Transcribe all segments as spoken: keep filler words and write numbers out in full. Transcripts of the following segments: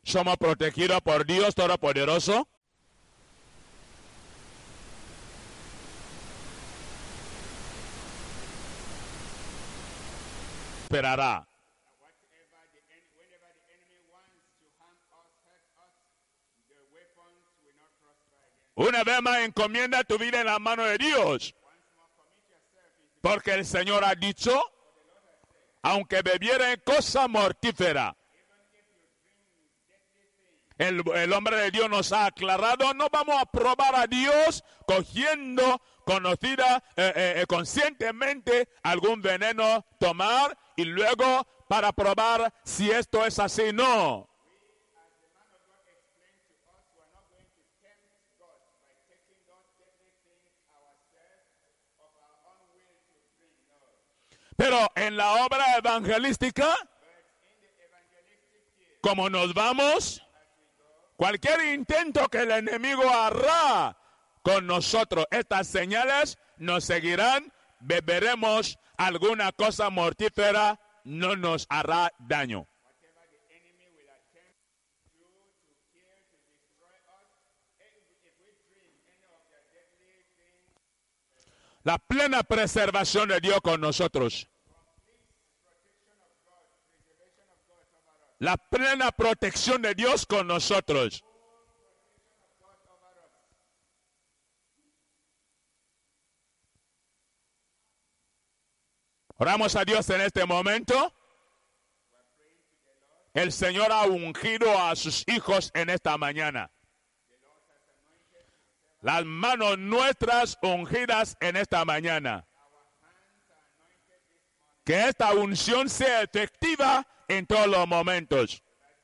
somos protegidos por Dios Todopoderoso. Esperará. Una vez más, encomienda tu vida en la mano de Dios. Porque el Señor ha dicho, aunque bebieren cosa mortífera, el, el hombre de Dios nos ha aclarado, no vamos a probar a Dios cogiendo conocida, eh, eh, conscientemente algún veneno, tomar y luego para probar si esto es así, no. Pero en la obra evangelística, como nos vamos, cualquier intento que el enemigo hará con nosotros, estas señales nos seguirán, beberemos alguna cosa mortífera, no nos hará daño. La plena preservación de Dios con nosotros. La plena protección de Dios con nosotros. Oramos a Dios en este momento. El Señor ha ungido a sus hijos en esta mañana. Las manos nuestras ungidas en esta mañana. Que esta unción sea efectiva en todos los momentos.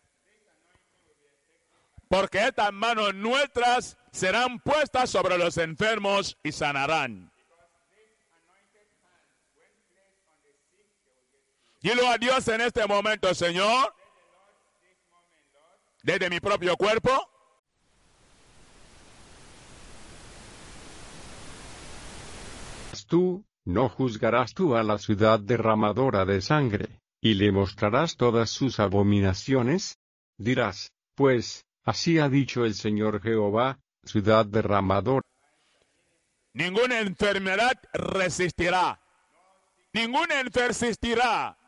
Porque estas manos nuestras serán puestas sobre los enfermos y sanarán. Dilo a Dios en este momento, Señor, desde mi propio cuerpo. Tú, no juzgarás tú a la ciudad derramadora de sangre, y le mostrarás todas sus abominaciones. Dirás, pues, así ha dicho el Señor Jehová, ciudad derramadora. Ninguna enfermedad resistirá. Ninguna enfermedad resistirá.